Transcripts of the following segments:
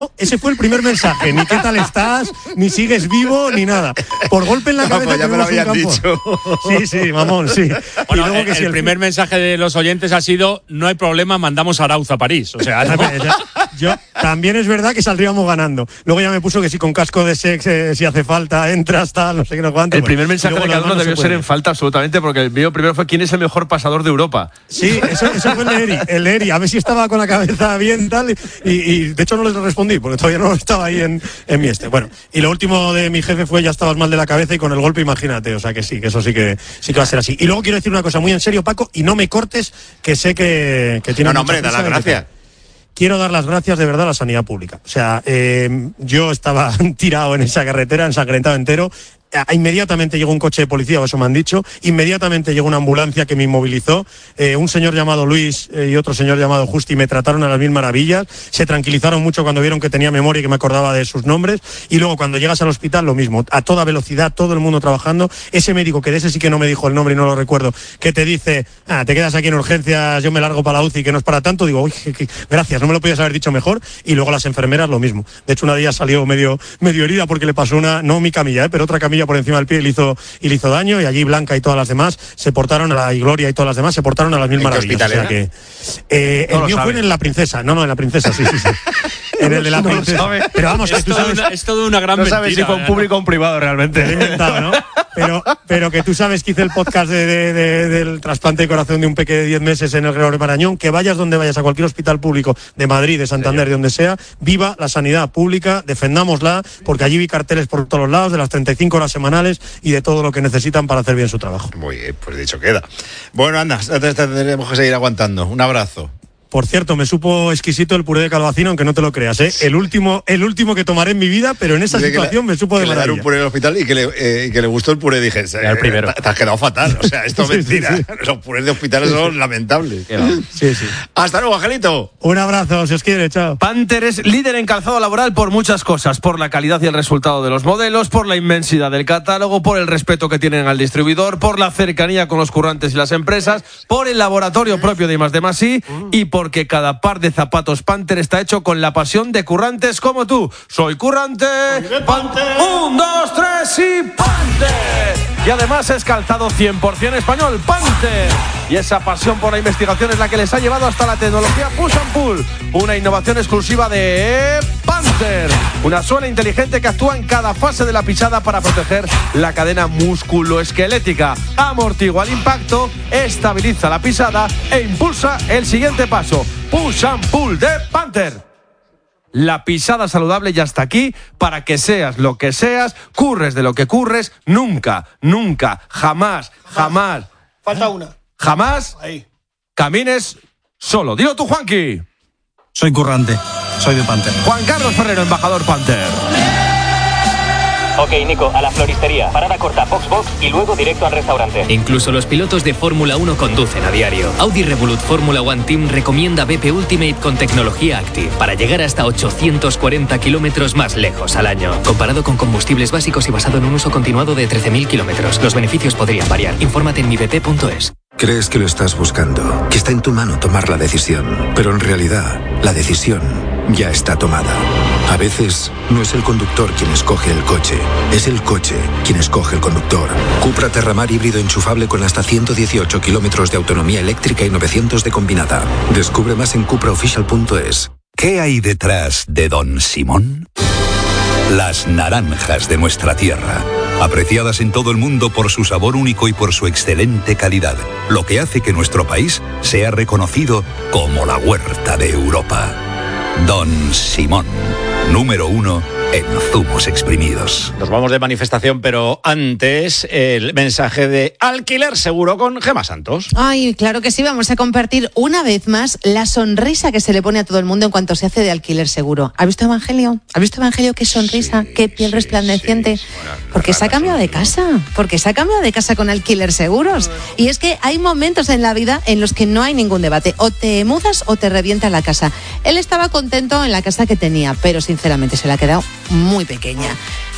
Ese fue el primer mensaje, ni qué tal estás, ni sigues vivo, ni nada. Por golpe en la cabeza. Pues ya me lo habían dicho. Sí, mamón, sí. Bueno, luego que el primer mensaje de los oyentes ha sido: no hay problema, mandamos a Arauz a París. O sea, yo también es verdad que saldríamos ganando. Luego ya me puso que si con casco de sex, si hace falta, entras, tal, no sé qué, no cuánto. El primer mensaje de cada uno debió ser en falta absolutamente, porque el mío primero fue: ¿quién es el mejor pasador de Europa? Sí, eso fue el de Eri. A ver si estaba con la cabeza bien, tal. Y de hecho no les respondí, porque todavía no estaba ahí en mi Bueno, y lo último de mi jefe fue: ya estabas mal de la cabeza, y con el golpe, imagínate. O sea que sí, que eso sí que va a ser así. Y luego quiero decir una cosa muy en serio, Paco, y no me cortes, que sé que tiene. No, hombre, da las gracias. Quiero dar las gracias de verdad a la sanidad pública. O sea, yo estaba tirado en esa carretera, ensangrentado entero. Inmediatamente llegó un coche de policía, o eso me han dicho. Inmediatamente llegó una ambulancia que me inmovilizó. Un señor llamado Luis y otro señor llamado Justi me trataron a las mil maravillas. Se tranquilizaron mucho cuando vieron que tenía memoria y que me acordaba de sus nombres. Y luego cuando llegas al hospital, lo mismo. A toda velocidad, todo el mundo trabajando. Ese médico, que de ese sí que no me dijo el nombre y no lo recuerdo, que te dice: te quedas aquí en urgencias, yo me largo para la UCI, que no es para tanto. Digo: uy, gracias, no me lo podías haber dicho mejor. Y luego las enfermeras, lo mismo. De hecho, una de ellas salió medio herida porque le pasó no mi camilla, pero otra camilla por encima del pie y le hizo daño. Y allí Blanca y todas las demás se portaron, y Gloria y todas las demás se portaron a las mil maravillas. ¿Qué hospital era? El mío fue en La Princesa. No, en La Princesa, sí. En el de La Princesa. Pero vamos, que tú sabes. Es todo una gran mentira. No sabes si fue un público o un privado realmente. Lo he inventado, ¿no? Pero que tú sabes que hice el podcast del trasplante de corazón de un peque de 10 meses en el Gregorio Marañón. Que vayas donde vayas, a cualquier hospital público de Madrid, de Santander, de donde sea, viva la sanidad pública, defendámosla, porque allí vi carteles por todos los lados de las 35 horas semanales y de todo lo que necesitan para hacer bien su trabajo. Muy bien, pues dicho queda. Bueno, anda, tendremos que seguir aguantando. Un abrazo. Por cierto, me supo exquisito el puré de calabacín, aunque no te lo creas, ¿eh? El último que tomaré en mi vida, pero en esa situación me supo de maravilla. Le un puré en el hospital y que le gustó el puré. Dije: el primero. Te has quedado fatal. O sea, esto es mentira. Sí. Los purés de hospitales son lamentables. Sí. Hasta luego, Angelito. Un abrazo, si os quiere, chao. Panther es líder en calzado laboral por muchas cosas: por la calidad y el resultado de los modelos, por la inmensidad del catálogo, por el respeto que tienen al distribuidor, por la cercanía con los currantes y las empresas, por el laboratorio propio de I+D+I y porque cada par de zapatos Panther está hecho con la pasión de currantes como tú. Soy currante. Panther. 1, 2, 3 y Panther. Y además es calzado 100% español, Panther. Y esa pasión por la investigación es la que les ha llevado hasta la tecnología Push and Pull, una innovación exclusiva de Panther. Una suela inteligente que actúa en cada fase de la pisada para proteger la cadena musculoesquelética. Amortigua el impacto, estabiliza la pisada e impulsa el siguiente paso. Push and Pull de Panther. La pisada saludable ya está aquí para que seas lo que seas, curres de lo que curres, nunca, jamás. Falta una. Jamás Ahí. Camines solo. Dilo tú, Juanqui. Soy currante, soy de Panther. Juan Carlos Ferrero, embajador Panther. Ok, Nico, a la floristería. Parada corta, box y luego directo al restaurante. Incluso los pilotos de Fórmula 1 conducen a diario. Audi Revolut Fórmula One Team recomienda BP Ultimate con tecnología Active para llegar hasta 840 kilómetros más lejos al año. Comparado con combustibles básicos y basado en un uso continuado de 13.000 kilómetros. Los beneficios podrían variar. Infórmate en mibp.es. Crees que lo estás buscando, que está en tu mano tomar la decisión, pero en realidad la decisión ya está tomada. A veces no es el conductor quien escoge el coche, es el coche quien escoge el conductor. Cupra Terramar híbrido enchufable con hasta 118 kilómetros de autonomía eléctrica y 900 de combinada. Descubre más en cupraofficial.es. ¿Qué hay detrás de Don Simón? Las naranjas de nuestra tierra, apreciadas en todo el mundo por su sabor único y por su excelente calidad, lo que hace que nuestro país sea reconocido como la huerta de Europa. Don Simón, número 1 en zumos exprimidos. Nos vamos de manifestación, pero antes el mensaje de Alquiler Seguro con Gemma Santos. Ay, claro que sí, vamos a compartir una vez más la sonrisa que se le pone a todo el mundo en cuanto se hace de alquiler seguro. ¿Has visto Evangelio? ¿Has visto Evangelio? Qué sonrisa, qué piel resplandeciente. Porque se ha cambiado de casa, con Alquiler Seguros. Y es que hay momentos en la vida en los que no hay ningún debate. O te mudas o te revienta la casa. Él estaba contento en la casa que tenía, pero sinceramente se le ha quedado muy pequeña.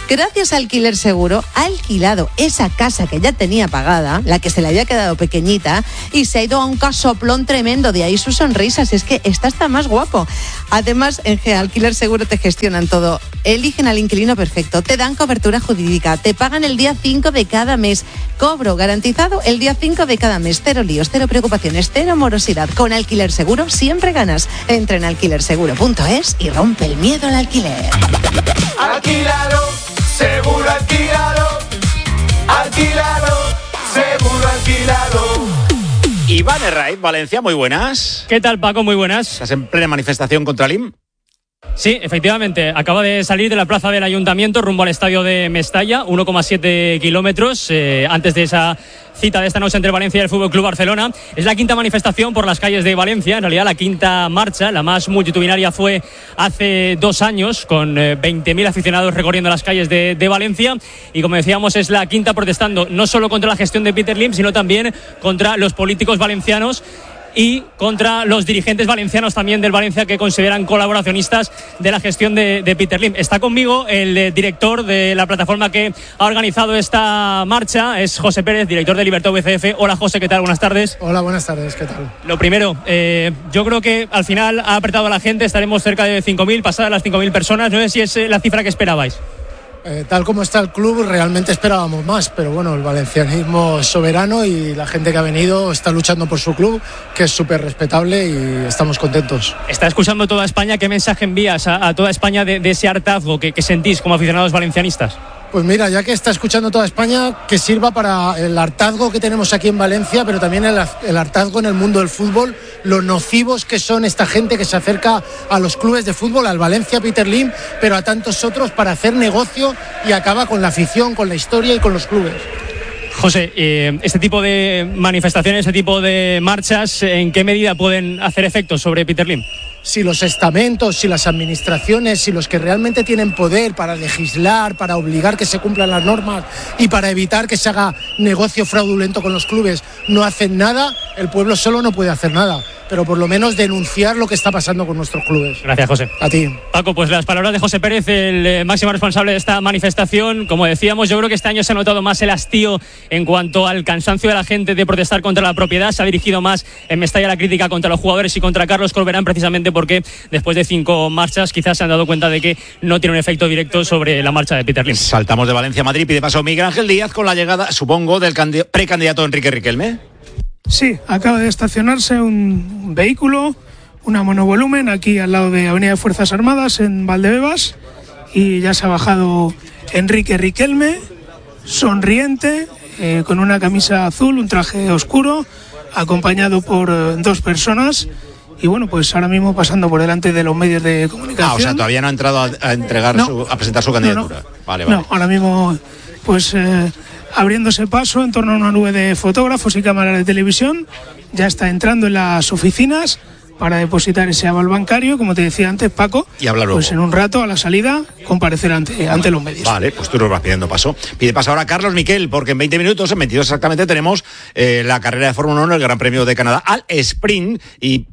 Gracias a Alquiler Seguro, ha alquilado esa casa que ya tenía pagada, la que se le había quedado pequeñita, y se ha ido a un casoplón tremendo. De ahí sus sonrisas. Es que está hasta más guapo. Además, en Alquiler Seguro te gestionan todo. Eligen al inquilino perfecto, te dan cobertura jurídica, te pagan el día 5 de cada mes. Cobro garantizado el día 5 de cada mes. Cero líos, cero preocupaciones, cero morosidad. Con Alquiler Seguro siempre ganas. Entra en alquilerseguro.es y rompe el miedo al alquiler. Alquilalo, seguro alquilalo. Alquilalo, seguro alquilalo. Iván Herraiz, Valencia, muy buenas. ¿Qué tal, Paco? Muy buenas. ¿Estás en plena manifestación contra el IM? Sí, efectivamente. Acaba de salir de la plaza del Ayuntamiento rumbo al estadio de Mestalla, 1,7 kilómetros antes de esa cita de esta noche entre Valencia y el Fútbol Club Barcelona. Es la quinta manifestación por las calles de Valencia, en realidad la quinta marcha. La más multitudinaria fue hace 2 años, con 20.000 aficionados recorriendo las calles de Valencia. Y como decíamos, es la quinta protestando no solo contra la gestión de Peter Lim, sino también contra los políticos valencianos y contra los dirigentes valencianos también del Valencia, que consideran colaboracionistas de la gestión de Peter Lim. Está conmigo el director de la plataforma que ha organizado esta marcha, es José Pérez, director de Libertad VCF. Hola, José, ¿qué tal? Buenas tardes. Hola, buenas tardes, ¿qué tal? Lo primero, yo creo que al final ha apretado a la gente, estaremos cerca de 5.000, pasadas las 5.000 personas. No sé si es la cifra que esperabais. Tal como está el club, realmente esperábamos más, pero bueno, el valencianismo es soberano y la gente que ha venido está luchando por su club, que es súper respetable, y estamos contentos. Está escuchando toda España. ¿Qué mensaje envías a toda España de ese hartazgo que sentís como aficionados valencianistas? Pues mira, ya que está escuchando toda España, que sirva para el hartazgo que tenemos aquí en Valencia, pero también el hartazgo en el mundo del fútbol, lo nocivos que son esta gente que se acerca a los clubes de fútbol, al Valencia, Peter Lim, pero a tantos otros, para hacer negocio y acaba con la afición, con la historia y con los clubes. José, este tipo de manifestaciones, este tipo de marchas, ¿en qué medida pueden hacer efecto sobre Peter Lim? Si los estamentos, si las administraciones, si los que realmente tienen poder para legislar, para obligar que se cumplan las normas y para evitar que se haga negocio fraudulento con los clubes, no hacen nada, el pueblo solo no puede hacer nada. Pero por lo menos denunciar lo que está pasando con nuestros clubes. Gracias, José. A ti. Paco, pues las palabras de José Pérez, el máximo responsable de esta manifestación. Como decíamos, yo creo que este año se ha notado más el hastío en cuanto al cansancio de la gente de protestar contra la propiedad. Se ha dirigido más en Mestalla la crítica contra los jugadores y contra Carlos Corberán, precisamente porque después de 5 marchas quizás se han dado cuenta de que no tiene un efecto directo sobre la marcha de Peter Lim. Saltamos de Valencia a Madrid y de paso Miguel Ángel Díaz con la llegada, supongo, del precandidato Enrique Riquelme. Sí, acaba de estacionarse un vehículo, una monovolumen, aquí al lado de Avenida de Fuerzas Armadas, en Valdebebas, y ya se ha bajado Enrique Riquelme, sonriente, con una camisa azul, un traje oscuro, acompañado por 2 personas. Y bueno, pues ahora mismo pasando por delante de los medios de comunicación. O sea, todavía no ha entrado a entregar a presentar su candidatura. No. Vale. No, ahora mismo pues abriéndose paso en torno a una nube de fotógrafos y cámaras de televisión. Ya está entrando en las oficinas para depositar ese aval bancario, como te decía antes, Paco. Y habla luego. Pues en un rato, a la salida, comparecer ante los medios. Vale, pues tú nos vas pidiendo paso. Pide paso ahora Carlos Miquel, porque en 20 minutos, en 22 exactamente, tenemos la carrera de Fórmula 1, el Gran Premio de Canadá, al sprint. Y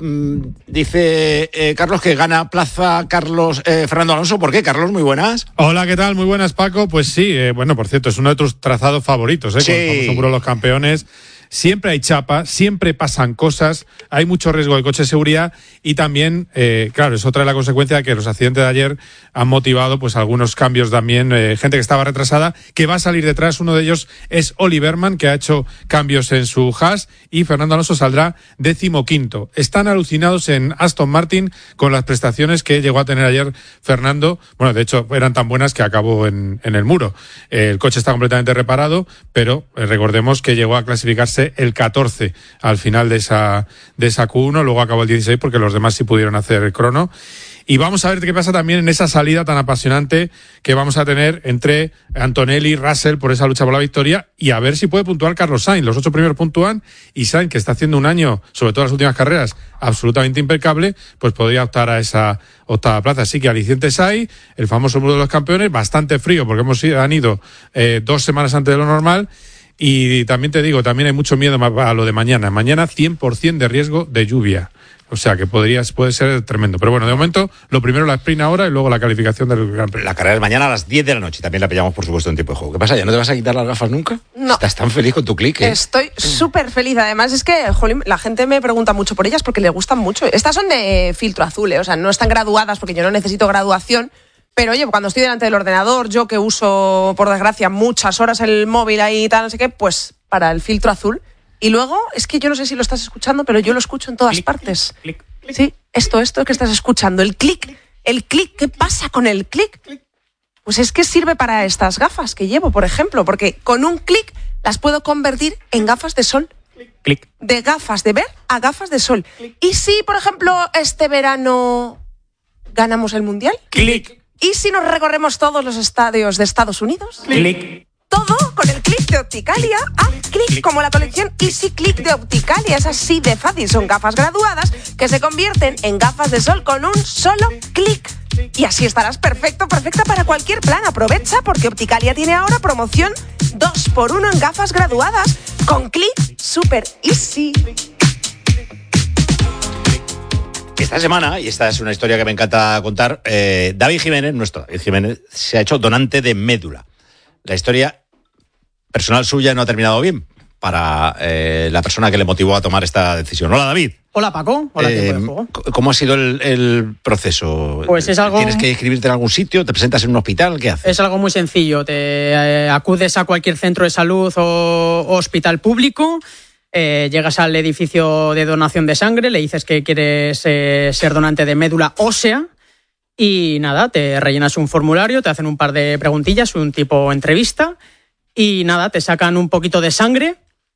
dice Carlos que gana plaza Fernando Alonso. ¿Por qué, Carlos? Muy buenas. Hola, ¿qué tal? Muy buenas, Paco. Pues sí, bueno, por cierto, es uno de tus trazados favoritos, Sí. Cuando son puros los campeones. Siempre hay chapa, siempre pasan cosas, hay mucho riesgo del coche de seguridad y también, claro, eso trae la consecuencia de que los accidentes de ayer han motivado pues algunos cambios también, gente que estaba retrasada, que va a salir detrás. Uno de ellos es Oliverman, que ha hecho cambios en su Haas, y Fernando Alonso saldrá 15º. Están alucinados en Aston Martin con las prestaciones que llegó a tener ayer Fernando. Bueno, de hecho, eran tan buenas que acabó en el muro. El coche está completamente reparado, pero recordemos que llegó a clasificarse el 14 al final de esa Q1, luego acabó el 16 porque los demás sí pudieron hacer el crono. Y vamos a ver qué pasa también en esa salida tan apasionante que vamos a tener entre Antonelli y Russell por esa lucha por la victoria, y a ver si puede puntuar Carlos Sainz. Los 8 primeros puntúan, y Sainz, que está haciendo un año, sobre todo las últimas carreras, absolutamente impecable, pues podría optar a esa 8ª plaza. Así que alicientes hay, el famoso muro de los campeones, bastante frío porque han ido 2 semanas antes de lo normal. Y también te digo, también hay mucho miedo a lo de mañana. Mañana 100% de riesgo de lluvia. O sea que puede ser tremendo. Pero bueno, de momento, lo primero la sprint ahora y luego la calificación del Gran Premio. La carrera es mañana a las 10 de la noche. También la pillamos, por supuesto, en tiempo de juego. ¿Qué pasa? ¿Ya no te vas a quitar las gafas nunca? No. Estás tan feliz con tu click, ¿eh? Estoy súper feliz. Además, es que jolín, la gente me pregunta mucho por ellas porque le gustan mucho. Estas son de filtro azul, ¿eh? O sea, no están graduadas porque yo no necesito graduación. Pero oye, cuando estoy delante del ordenador, yo que uso, por desgracia, muchas horas el móvil ahí y tal, no sé qué, pues para el filtro azul. Y luego, es que yo no sé si lo estás escuchando, pero yo lo escucho en todas partes. Clic. Sí, esto que estás escuchando, el clic. ¿Qué pasa con el clic? Pues es que sirve para estas gafas que llevo, por ejemplo, porque con un clic las puedo convertir en gafas de sol. Clic. De gafas de ver a gafas de sol. ¿Y si, por ejemplo, este verano ganamos el Mundial? Clic. ¿Y si nos recorremos todos los estadios de Estados Unidos? Clic. Todo con el clic de Opticalia. Clic, como la colección Easy Click de Opticalia. Es así de fácil. Son gafas graduadas que se convierten en gafas de sol con un solo clic. Y así estarás perfecta para cualquier plan. Aprovecha porque Opticalia tiene ahora promoción 2x1 en gafas graduadas. Con clic super easy. Esta semana, y esta es una historia que me encanta contar, David Jiménez, nuestro David Jiménez, se ha hecho donante de médula. La historia personal suya no ha terminado bien para la persona que le motivó a tomar esta decisión. Hola, David. Hola, Paco. Hola, Tiempo de Juego. ¿Cómo ha sido el proceso? Pues es algo... ¿Tienes que inscribirte en algún sitio? ¿Te presentas en un hospital? ¿Qué haces? Es algo muy sencillo. Te acudes a cualquier centro de salud o hospital público, llegas al edificio de donación de sangre, le dices que quieres ser donante de médula ósea y nada, te rellenas un formulario, te hacen un par de preguntillas, un tipo entrevista y nada, te sacan un poquito de sangre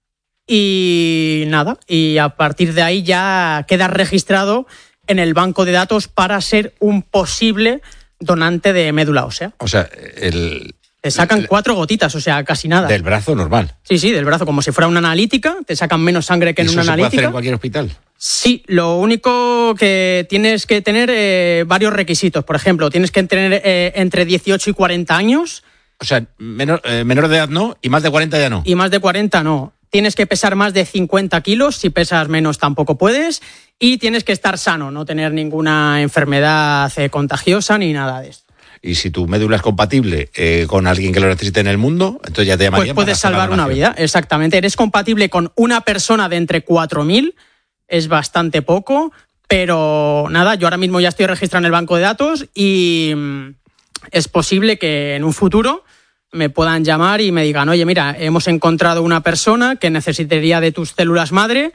y nada, y a partir de ahí ya quedas registrado en el banco de datos para ser un posible donante de médula ósea. O sea, te sacan 4 gotitas, o sea, casi nada. Del brazo normal. Sí, del brazo, como si fuera una analítica, te sacan menos sangre que en una analítica. ¿Eso se puede hacer en cualquier hospital? Sí, lo único que tienes que tener varios requisitos. Por ejemplo, tienes que tener entre 18 y 40 años. O sea, menor de edad no, y más de 40 ya no. Y más de 40 no. Tienes que pesar más de 50 kilos, si pesas menos tampoco puedes. Y tienes que estar sano, no tener ninguna enfermedad contagiosa ni nada de esto. Y si tu médula es compatible con alguien que lo necesite en el mundo, entonces ya te llamarían. Pues puedes salvar una vida, exactamente. Eres compatible con una persona de entre 4.000, es bastante poco, pero nada, yo ahora mismo ya estoy registrado en el banco de datos y es posible que en un futuro me puedan llamar y me digan, oye, mira, hemos encontrado una persona que necesitaría de tus células madre,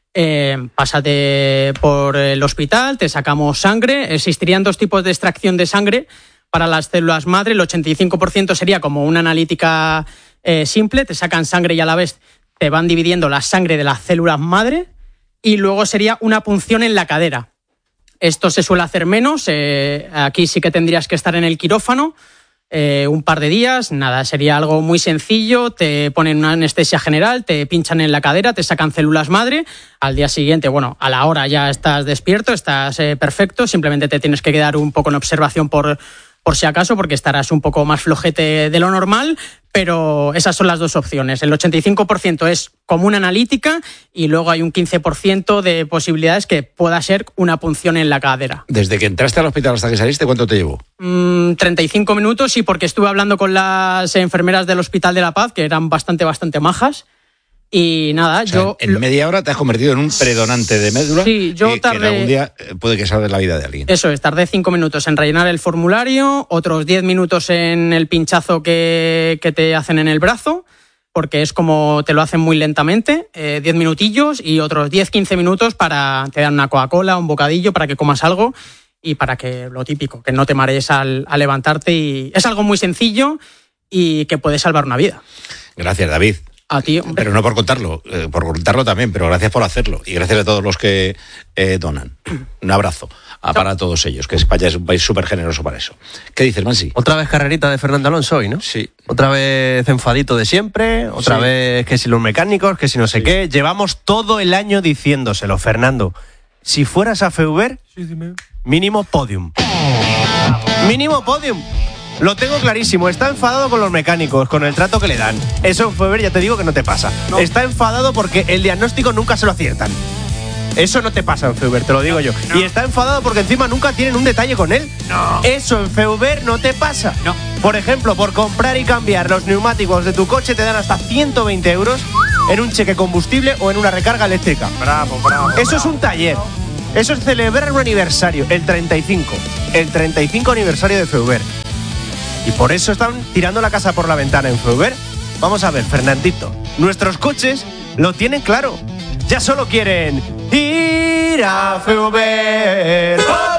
pásate por el hospital, te sacamos sangre. Existirían 2 tipos de extracción de sangre para las células madre. El 85% sería como una analítica simple, te sacan sangre y a la vez te van dividiendo la sangre de las células madre, y luego sería una punción en la cadera. Esto se suele hacer menos, aquí sí que tendrías que estar en el quirófano un par de días, nada, sería algo muy sencillo, te ponen una anestesia general, te pinchan en la cadera, te sacan células madre, al día siguiente, bueno, a la hora ya estás despierto, estás perfecto, simplemente te tienes que quedar un poco en observación por si acaso, porque estarás un poco más flojete de lo normal, pero esas son las 2 opciones. El 85% es como una analítica y luego hay un 15% de posibilidades que pueda ser una punción en la cadera. Desde que entraste al hospital hasta que saliste, ¿cuánto te llevó? 35 minutos, y porque estuve hablando con las enfermeras del Hospital de la Paz, que eran bastante majas. Y nada, o sea, en media hora te has convertido en un predonante de médula. Sí, yo tardé... que algún día puede que salve la vida de alguien. Eso es, tardé 5 minutos en rellenar el formulario, otros 10 minutos en el pinchazo que te hacen en el brazo, porque es como te lo hacen muy lentamente, 10 minutillos, y otros 10-15 minutos para te dan una Coca-Cola, un bocadillo para que comas algo y para que, lo típico, que no te marees al levantarte. Y es algo muy sencillo y que puede salvar una vida. Gracias, David. A ti, pero no por contarlo también, pero gracias por hacerlo y gracias a todos los que donan. Un abrazo para todos ellos, que España es un país súper generoso para eso. ¿Qué dices, Mansi? Otra vez carrerita de Fernando Alonso hoy, ¿no? Sí. Otra vez enfadito de siempre, otra vez que si los mecánicos, que si no sé qué. Llevamos todo el año diciéndoselo, Fernando. Si fueras a Feuber, mínimo podium. Mínimo podium. Lo tengo clarísimo, está enfadado con los mecánicos, con el trato que le dan. Eso en Feuber ya te digo que no te pasa. No. Está enfadado porque el diagnóstico nunca se lo aciertan. Eso no te pasa en Feuber, te lo digo yo. Y está enfadado porque encima nunca tienen un detalle con él. No. Eso en Feuber no te pasa. No. Por ejemplo, por comprar y cambiar los neumáticos de tu coche te dan hasta 120 euros en un cheque combustible o en una recarga eléctrica. Bravo. Eso es un taller. Eso es celebrar un aniversario, el 35 aniversario de Feuber. Y por eso están tirando la casa por la ventana en Feuber. Vamos a ver, Fernandito, nuestros coches lo tienen claro. Ya solo quieren ir a Feuber.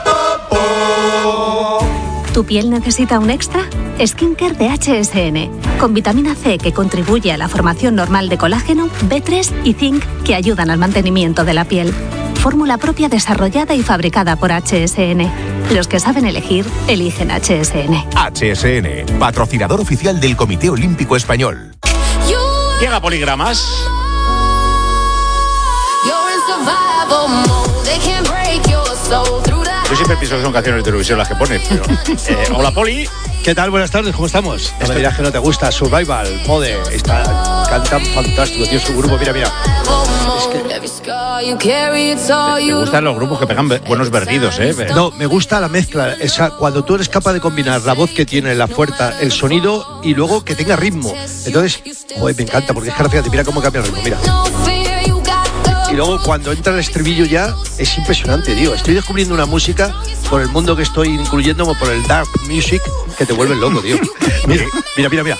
¿Tu piel necesita un extra? Skincare de HSN, con vitamina C que contribuye a la formación normal de colágeno, B3 y zinc que ayudan al mantenimiento de la piel. Fórmula propia desarrollada y fabricada por HSN. Los que saben elegir, eligen HSN. HSN, patrocinador oficial del Comité Olímpico Español. Llega Poligramas. Yo siempre pienso que son canciones de televisión las que pone, pero... hola, Poli. ¿Qué tal? Buenas tardes, ¿cómo estamos? No me dirás que no te gusta Survival, Mode, cantan fantástico, tío, su grupo, mira. Me gustan los grupos que pegan buenos vertidos, ¿eh? No, me gusta la mezcla, cuando tú eres capaz de combinar la voz que tiene, la fuerza, el sonido y luego que tenga ritmo. Entonces, joder, me encanta, porque es que fíjate, mira cómo cambia el ritmo, mira. Y luego cuando entra el estribillo ya es impresionante, tío. Estoy descubriendo una música por el mundo que estoy incluyendo, por el dark music, que te vuelve loco, tío. Mira.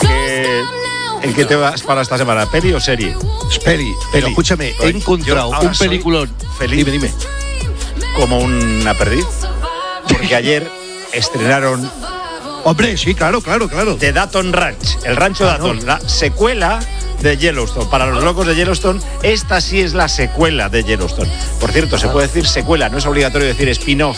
¿En qué te vas para esta semana? ¿Peli o serie? Peli. Pero escúchame, he encontrado un peliculón. Feliz. Dime. Como una perdiz. Porque ayer estrenaron... Hombre, sí, claro. The Dayton Ranch, el rancho Dayton, no. La secuela de Yellowstone. Para los locos de Yellowstone, esta sí es la secuela de Yellowstone. Por cierto, se puede decir secuela, no es obligatorio decir spin-off.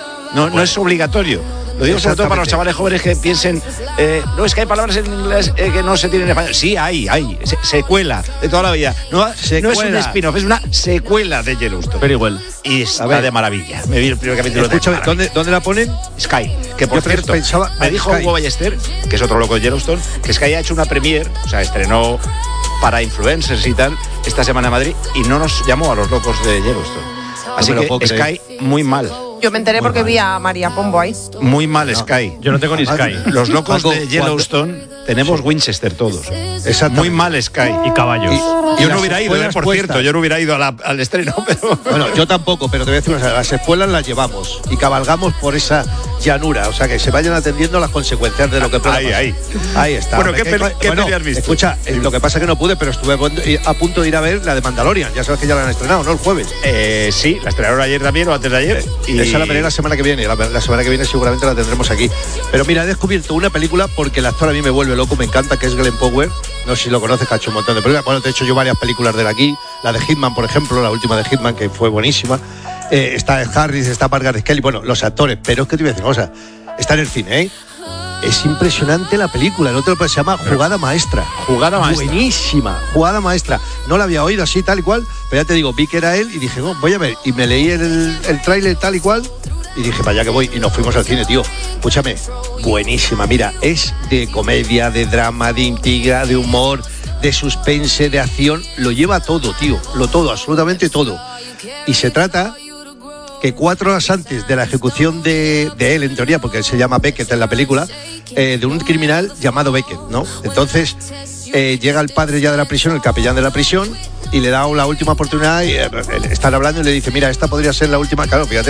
No es obligatorio. Lo digo sobre todo para los chavales jóvenes que piensen, no, es que hay palabras en inglés que no se tienen en español. Sí, hay. Secuela de toda la vida. No es un spin-off, es una secuela de Yellowstone. Pero igual. Y está de maravilla. Me vi el primer capítulo. Escúchame, ¿dónde la ponen? Sky. Que por cierto, me dijo Hugo Ballester, que es otro loco de Yellowstone, que Sky ha hecho una premiere, o sea, estrenó para influencers y tal, esta semana en Madrid, y no nos llamó a los locos de Yellowstone. Así que Sky, muy mal. Yo me enteré porque vi a María Pombo ahí. Muy mal Sky. Yo no tengo ni Sky. Los locos de Yellowstone tenemos Winchester todos. Muy mal Sky. Y caballos. Yo no hubiera ido, por cierto. Yo no hubiera ido al estreno. Pero... Bueno, yo tampoco, pero te voy a decir una cosa. Las espuelas las llevamos y cabalgamos por esa llanura. O sea, que se vayan atendiendo las consecuencias de lo que pueda pasar. Ahí está. Bueno, ¿qué peli has visto? Escucha, lo que pasa es que no pude, pero estuve a punto de ir a ver la de Mandalorian. Ya sabes que ya la han estrenado, ¿no? El jueves. Sí, la estrenaron ayer también o antes de ayer. Esa la veré la semana que viene. La semana que viene seguramente la tendremos aquí. Pero mira, he descubierto una película porque el actor a mí me vuelve loco, me encanta, que es Glenn Powell. No sé si lo conoces, que ha hecho un montón de películas. Bueno, te he hecho yo varias películas de él aquí. La de Hitman, por ejemplo, la última de Hitman, que fue buenísima. Está Harris, está Margaret Kelly, bueno, los actores. Pero es que te voy a decir una cosa, está en el cine, ¿eh? Es impresionante la película. El otro se llama Jugada Maestra. Jugada Maestra. Buenísima. Jugada Maestra. No la había oído así, tal y cual. Pero ya te digo, vi que era él y dije, oh, voy a ver. Y me leí el tráiler tal y cual. Y dije, para allá que voy. Y nos fuimos al cine, tío. Escúchame, buenísima. Mira, es de comedia, de drama, de intriga, de humor, de suspense, de acción. Lo lleva todo, tío. Todo, absolutamente todo. Y se trata que 4 horas antes de la ejecución de él, en teoría, porque él se llama Beckett en la película, de un criminal llamado Beckett, ¿no? Entonces llega el padre ya de la prisión, el capellán de la prisión, y le da la última oportunidad y están hablando y le dice, mira, esta podría ser la última. Claro, fíjate,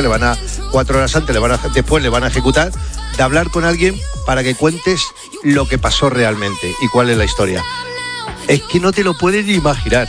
4 horas antes, después le van a ejecutar, de hablar con alguien para que cuentes lo que pasó realmente y cuál es la historia. Es que no te lo puedes ni imaginar,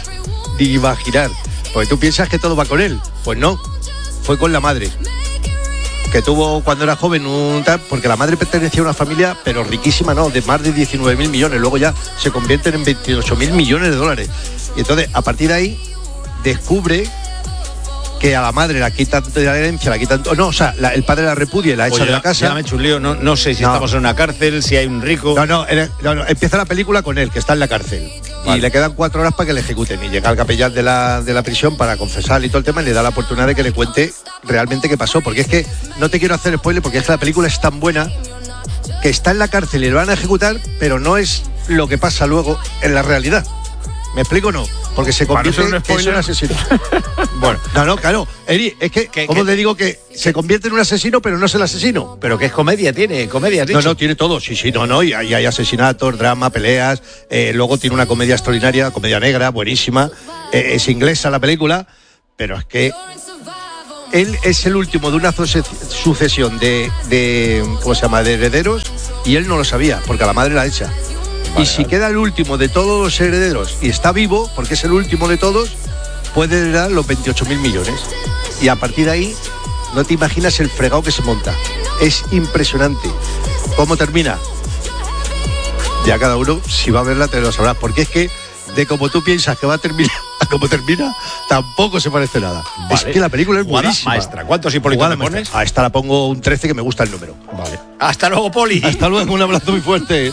porque tú piensas que todo va con él. Pues no, fue con la madre, que tuvo cuando era joven porque la madre pertenecía a una familia, pero riquísima, no, de más de 19.000 millones, luego ya se convierten en 28.000 millones de dólares. Y entonces, a partir de ahí, descubre que a la madre la quitan de la herencia, el padre la repudia y la echa de la casa. Ya me he hecho un lío, no sé si estamos en una cárcel, si hay un rico. No, empieza la película con él, que está en la cárcel. Vale. Y le quedan 4 horas para que le ejecuten. Y llega el capellán de la prisión para confesar y todo el tema, y le da la oportunidad de que le cuente realmente qué pasó. Porque es que no te quiero hacer spoiler, porque es que la película es tan buena que está en la cárcel y le van a ejecutar, pero no es lo que pasa luego en la realidad. ¿Me explico o no? porque se convierte Para ser un en un asesino. Bueno, no, claro. Eri, es que ¿cómo te digo que se convierte en un asesino, pero no es el asesino? Pero que es comedia, comedia. No, tiene todo, sí, y hay asesinatos, drama, peleas, luego tiene una comedia extraordinaria, comedia negra, buenísima, es inglesa la película, pero es que él es el último de una sucesión de ¿cómo se llama?, de herederos, y él no lo sabía, porque a la madre la echa. Y si queda el último de todos los herederos y está vivo, porque es el último de todos, puede heredar los 28.000 millones. Y a partir de ahí, no te imaginas el fregado que se monta. Es impresionante. ¿Cómo termina? Ya cada uno, si va a verla, te lo sabrás. Porque es que, de como tú piensas que va a terminar a como termina, tampoco se parece nada. Vale. Es que la película es buenísima. Maestra. ¿Cuántos Hipólitos le pones? A esta la pongo un 13, que me gusta el número. Vale. Hasta luego, Poli. Hasta luego, un abrazo muy fuerte.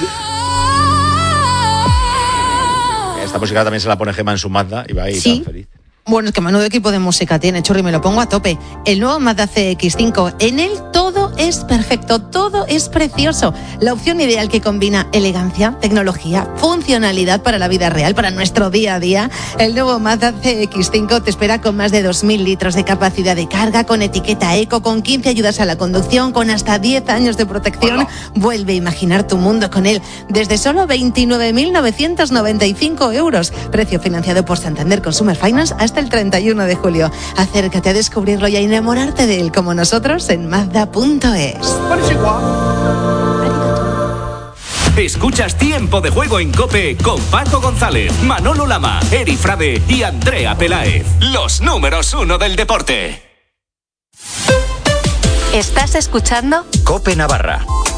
Esta música también se la pone Gemma en su Mazda y va ahí tan feliz. Bueno, es que menudo equipo de música tiene, Churri, me lo pongo a tope. El nuevo Mazda CX-5, en él todo es perfecto, todo es precioso. La opción ideal que combina elegancia, tecnología, funcionalidad para la vida real, para nuestro día a día. El nuevo Mazda CX-5 te espera con más de 2.000 litros de capacidad de carga, con etiqueta eco, con 15 ayudas a la conducción, con hasta 10 años de protección. Hola. Vuelve a imaginar tu mundo con él, desde solo 29.995 euros. Precio financiado por Santander Consumer Finance hasta el 31 de julio. Acércate a descubrirlo y a enamorarte de él como nosotros en Mazda.es. Escuchas Tiempo de Juego en COPE con Paco González, Manolo Lama, Eri Frade y Andrea Peláez. Los números 1 del deporte. ¿Estás escuchando? COPE Navarra.